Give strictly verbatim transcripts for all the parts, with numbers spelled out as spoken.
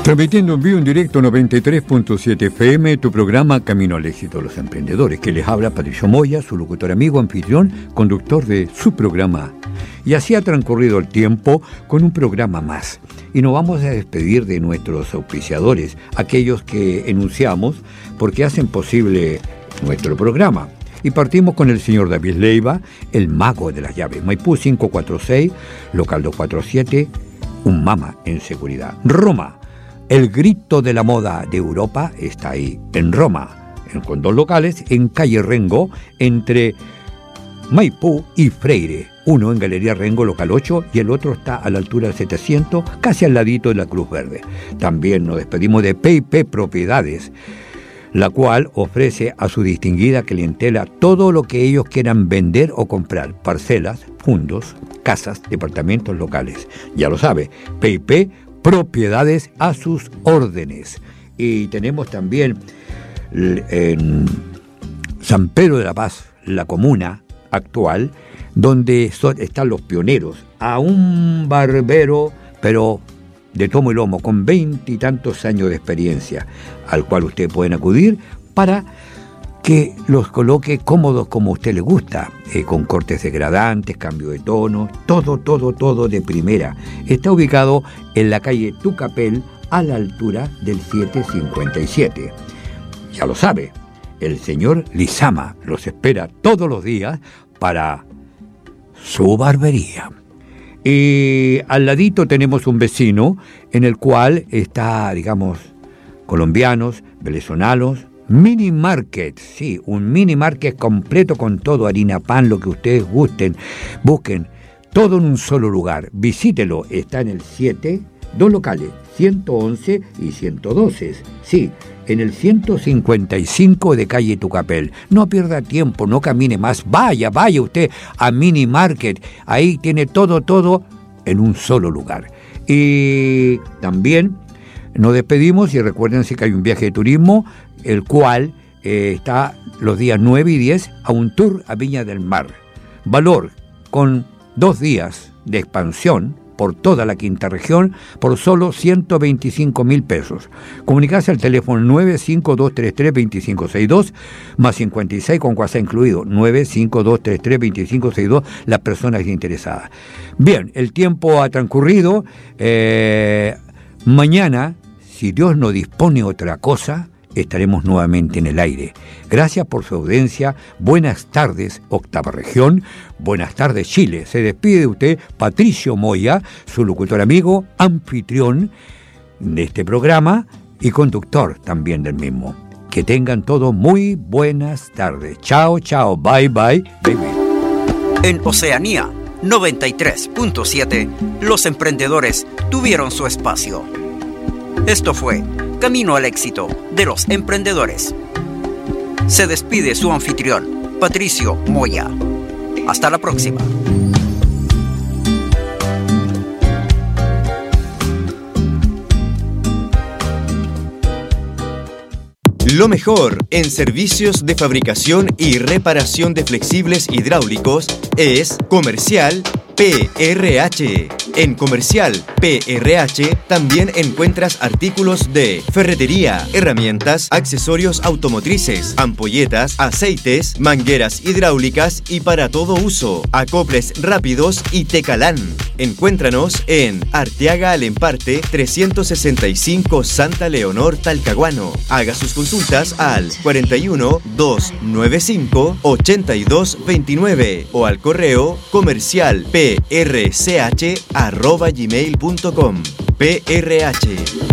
Transmitiendo en vivo en directo noventa y tres punto siete F M, tu programa Camino al Éxito de los Emprendedores, que les habla Patricio Moya, su locutor amigo, anfitrión, conductor de su programa. Y así ha transcurrido el tiempo con un programa más. Y nos vamos a despedir de nuestros auspiciadores, aquellos que enunciamos porque hacen posible nuestro programa. Y partimos con el señor David Leiva, el mago de las llaves. Maipú cinco cuatro seis, local doscientos cuarenta y siete, un mama en seguridad. Roma. El grito de la moda de Europa está ahí, en Roma, con dos locales, en calle Rengo, entre Maipú y Freire. Uno en Galería Rengo, local ocho, y el otro está a la altura del setecientos, casi al ladito de la Cruz Verde. También nos despedimos de P y P Propiedades, la cual ofrece a su distinguida clientela todo lo que ellos quieran vender o comprar: parcelas, fundos, casas, departamentos locales. Ya lo sabe, P y P Propiedades a sus órdenes. Y tenemos también en San Pedro de la Paz, la comuna actual, donde son, están los pioneros, a un barbero, pero de tomo y lomo, con veintitantos años de experiencia, al cual ustedes pueden acudir para que los coloque cómodos como a usted le gusta, eh, con cortes degradantes, cambio de tono, todo, todo, todo de primera. Está ubicado en la calle Tucapel, a la altura del setecientos cincuenta y siete. Ya lo sabe, el señor Lizama los espera todos los días para su barbería. Y al ladito tenemos un vecino en el cual está, digamos, colombianos, venezolanos, mini market, sí, un mini market completo con todo, harina, pan, lo que ustedes gusten, busquen, todo en un solo lugar. Visítelo, está en el siete, dos locales, ciento once y ciento doce, sí, en el ciento cincuenta y cinco de calle Tucapel. No pierda tiempo, no camine más, vaya, vaya usted a mini market, ahí tiene todo, todo en un solo lugar. Y también nos despedimos y recuérdense que hay un viaje de turismo, el cual eh, está los días nueve y diez a un tour a Viña del Mar. Valor con dos días de expansión por toda la quinta región por solo ciento veinticinco mil pesos. Comunicarse al teléfono nueve cinco dos tres tres dos cinco seis dos más cincuenta y seis con WhatsApp incluido, nueve cinco dos tres tres dos cinco seis dos, las personas interesadas. Bien, el tiempo ha transcurrido. Eh, mañana, si Dios no dispone otra cosa, estaremos nuevamente en el aire. Gracias por su audiencia. Buenas tardes, octava región. Buenas tardes, Chile. Se despide de usted Patricio Moya, su locutor amigo, anfitrión de este programa y conductor también del mismo. Que tengan todos muy buenas tardes. Chao, chao. Bye, bye. Baby. En Oceanía noventa y tres punto siete, los emprendedores tuvieron su espacio. Esto fue Camino al Éxito de los Emprendedores. Se despide su anfitrión, Patricio Moya. Hasta la próxima. Lo mejor en servicios de fabricación y reparación de flexibles hidráulicos es Comercial P R H. En Comercial P R H también encuentras artículos de ferretería, herramientas, accesorios automotrices, ampolletas, aceites, mangueras hidráulicas y para todo uso, acoples rápidos y Tecalán. Encuéntranos en Arteaga Alemparte trescientos sesenta y cinco Santa Leonor, Talcahuano. Haga sus consultas al cuarenta y uno, doscientos noventa y cinco, ochenta y dos veintinueve o al correo comercial prch arroba gmail punto com. P R H.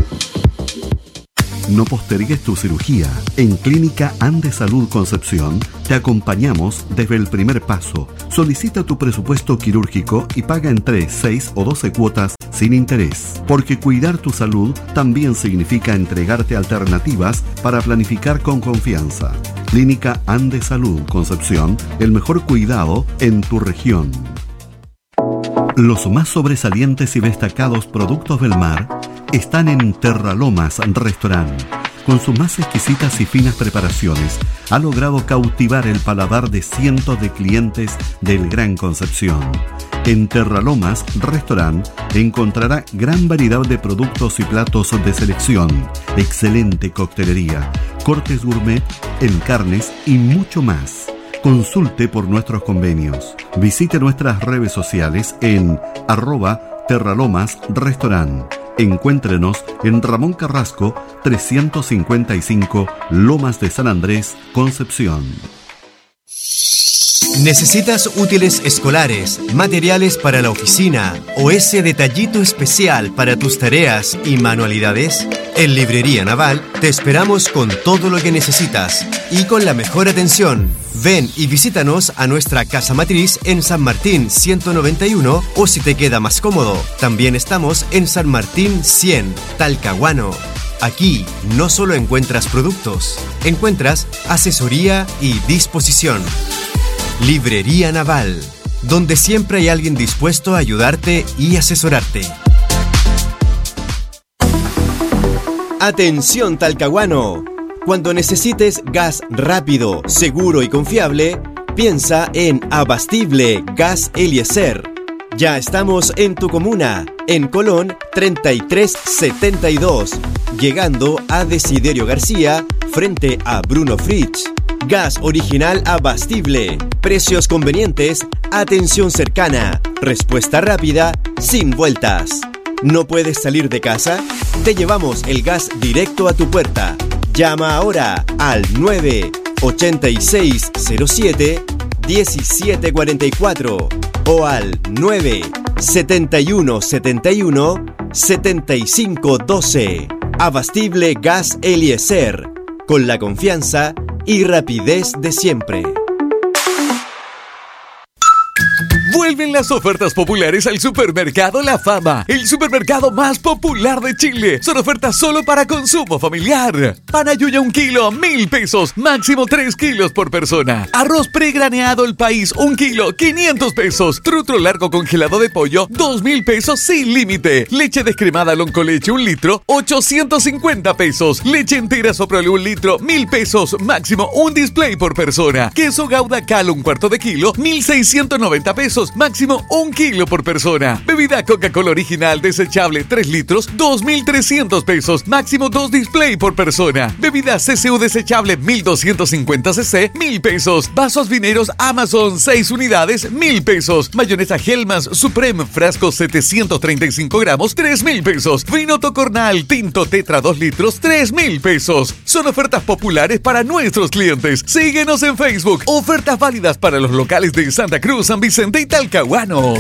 No postergues tu cirugía. En Clínica Andes Salud Concepción te acompañamos desde el primer paso. Solicita tu presupuesto quirúrgico y paga en tres, seis o doce cuotas sin interés. Porque cuidar tu salud también significa entregarte alternativas para planificar con confianza. Clínica Andes Salud Concepción, el mejor cuidado en tu región. Los más sobresalientes y destacados productos del mar están en Terralomas Restaurant. Con sus más exquisitas y finas preparaciones, ha logrado cautivar el paladar de cientos de clientes del Gran Concepción. En Terralomas Restaurant encontrará gran variedad de productos y platos de selección, excelente coctelería, cortes gourmet en carnes y mucho más. Consulte por nuestros convenios. Visite nuestras redes sociales en arroba Terralomas Restaurant. Encuéntrenos en Ramón Carrasco trescientos cincuenta y cinco, Lomas de San Andrés, Concepción. ¿Necesitas útiles escolares, materiales para la oficina o ese detallito especial para tus tareas y manualidades? En Librería Naval te esperamos con todo lo que necesitas y con la mejor atención. Ven y visítanos a nuestra casa matriz en San Martín ciento noventa y uno o si te queda más cómodo, también estamos en San Martín cien, Talcahuano. Aquí no solo encuentras productos, encuentras asesoría y disposición. Librería Naval, donde siempre hay alguien dispuesto a ayudarte y asesorarte. Atención Talcahuano, cuando necesites gas rápido, seguro y confiable, piensa en Abastible Gas Eliezer. Ya estamos en tu comuna, en Colón treinta y tres setenta y dos, llegando a Desiderio García, frente a Bruno Fritsch. Gas original Abastible, precios convenientes, atención cercana, respuesta rápida, sin vueltas. ¿No puedes salir de casa? Te llevamos el gas directo a tu puerta. Llama ahora al nueve ochenta y seis cero siete diecisiete cuarenta y cuatro o al nueve setenta y uno setenta y uno setenta y cinco doce. Abastible Gas Eliezer, con la confianza y rapidez de siempre. Vuelven las ofertas populares al Supermercado La Fama, el supermercado más popular de Chile. Son ofertas solo para consumo familiar. Panayuya un kilo, mil pesos, máximo tres kilos por persona. Arroz pregraneado El País, un kilo, quinientos pesos. Trutro largo congelado de pollo, dos mil pesos sin límite. Leche descremada Loncoleche, un litro, ochocientos cincuenta pesos. Leche entera Soprole, un litro, mil pesos, máximo un display por persona. Queso Gouda Calo, un cuarto de kilo, mil seiscientos noventa pesos. Máximo un kilo por persona. Bebida Coca-Cola original desechable tres litros, dos mil trescientos pesos. Máximo dos display por persona. Bebida C C U desechable mil doscientos cincuenta cc, mil pesos. Vasos vineros Amazon seis unidades, mil pesos. Mayonesa Hellmann's Supreme frasco setecientos treinta y cinco gramos, tres mil pesos. Vino Tocornal Tinto Tetra dos litros, tres mil pesos. Son ofertas populares para nuestros clientes. Síguenos en Facebook. Ofertas válidas para los locales de Santa Cruz, San Vicente y Talcahuano.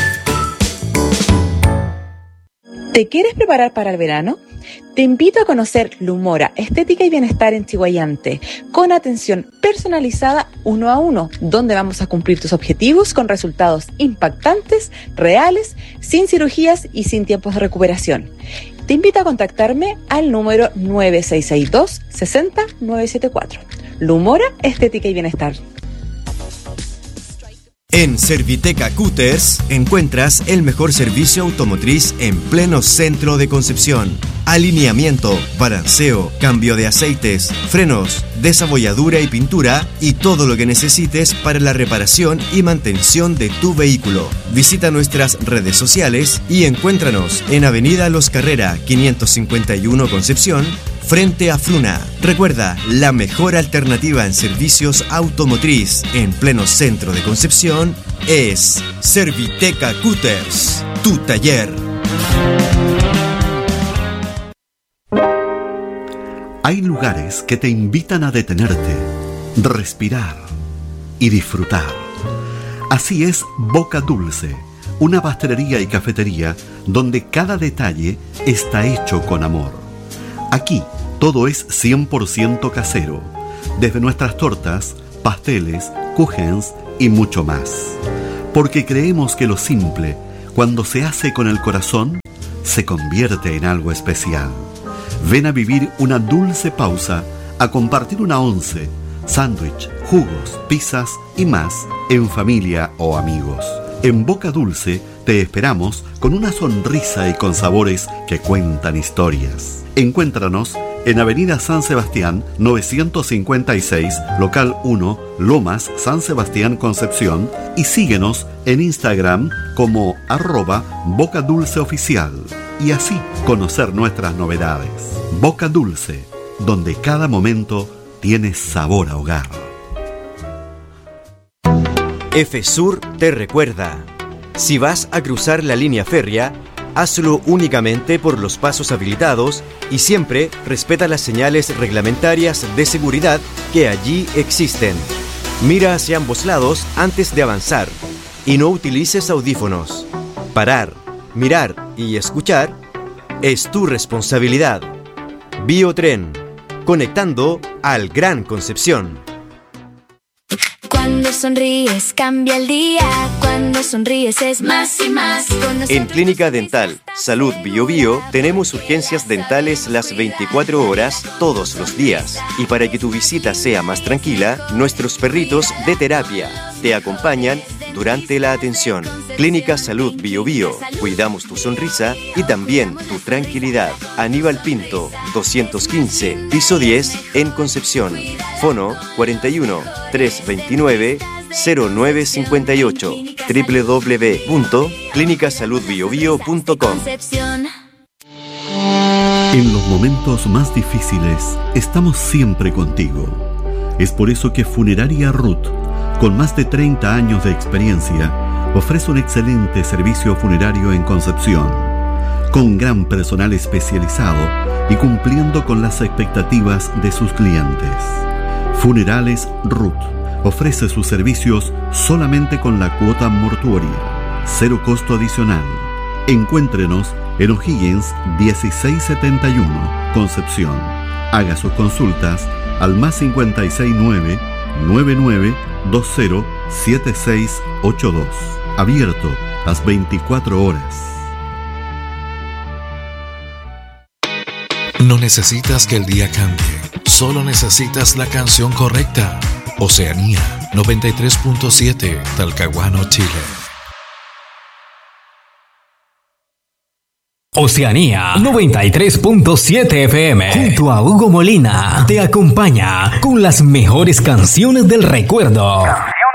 ¿Te quieres preparar para el verano? Te invito a conocer Lumora, Estética y Bienestar en Chiguayante, con atención personalizada uno a uno, donde vamos a cumplir tus objetivos con resultados impactantes, reales, sin cirugías y sin tiempos de recuperación. Te invito a contactarme al número nueve seis seis dos, seis cero, nueve siete cuatro. Lumora, Estética y Bienestar. En Serviteca Cutters encuentras el mejor servicio automotriz en pleno centro de Concepción. Alineamiento, balanceo, cambio de aceites, frenos, desabolladura y pintura y todo lo que necesites para la reparación y mantención de tu vehículo. Visita nuestras redes sociales y encuéntranos en Avenida Los Carrera quinientos cincuenta y uno Concepción, frente a Fruna. Recuerda, la mejor alternativa en servicios automotriz en pleno centro de Concepción es Serviteca Cutters, tu taller. Hay lugares que te invitan a detenerte, respirar y disfrutar. Así es Boca Dulce, una pastelería y cafetería donde cada detalle está hecho con amor. Aquí todo es cien por ciento casero, desde nuestras tortas, pasteles, kuchens y mucho más. Porque creemos que lo simple, cuando se hace con el corazón, se convierte en algo especial. Ven a vivir una dulce pausa, a compartir una once, sándwich, jugos, pizzas y más en familia o amigos. En Boca Dulce te esperamos con una sonrisa y con sabores que cuentan historias. Encuéntranos en Avenida San Sebastián novecientos cincuenta y seis, local uno, Lomas, San Sebastián, Concepción, y síguenos en Instagram como arroba Boca Dulce Oficial, y así conocer nuestras novedades. Boca Dulce, donde cada momento tiene sabor a hogar. EFESUR te recuerda, si vas a cruzar la línea férrea, hazlo únicamente por los pasos habilitados y siempre respeta las señales reglamentarias de seguridad que allí existen. Mira hacia ambos lados antes de avanzar y no utilices audífonos. Parar, mirar y escuchar es tu responsabilidad. Biotren, conectando al Gran Concepción. Cuando sonríes cambia el día, cuando sonríes es más y más. En Clínica Dental Salud Bio Bio tenemos urgencias dentales las veinticuatro horas todos los días. Y para que tu visita sea más tranquila, nuestros perritos de terapia te acompañan durante la atención. Clínica Salud Bio Bio, cuidamos tu sonrisa y también tu tranquilidad. Aníbal Pinto, doscientos quince, piso diez, en Concepción. Fono cuarenta y uno, trescientos veintinueve, cero nueve cincuenta y ocho. doble u doble u doble u punto clínica salud bio bio punto com. En los momentos más difíciles estamos siempre contigo. Es por eso que Funeraria Ruth, con más de treinta años de experiencia, ofrece un excelente servicio funerario en Concepción, con gran personal especializado y cumpliendo con las expectativas de sus clientes. Funerales Ruth ofrece sus servicios solamente con la cuota mortuoria, cero costo adicional. Encuéntrenos en O'Higgins dieciséis setenta y uno, Concepción. Haga sus consultas al más cincuenta y seis nueve, nueve nueve dos cero, siete seis ocho dos. Abierto las veinticuatro horas. No necesitas que el día cambie, solo necesitas la canción correcta. Oceanía noventa y tres punto siete, Talcahuano, Chile. Oceanía noventa y tres punto siete F M, junto a Hugo Molina, te acompaña con las mejores canciones del recuerdo.